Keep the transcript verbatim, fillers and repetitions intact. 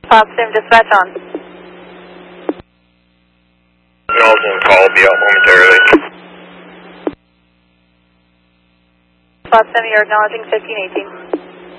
Potsdam, dispatch on. Acknowledging call will be out momentarily. Potsdam, you're acknowledging fifteen eighteen.